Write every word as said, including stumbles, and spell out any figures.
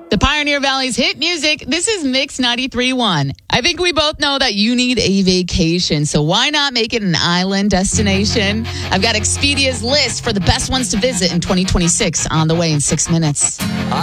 The Pioneer Valley's hit music. This is Mix ninety-three point one. I think we both know that you need a vacation, so why not make it an island destination? I've got Expedia's list for the best ones to visit in twenty twenty-six on the way in six minutes.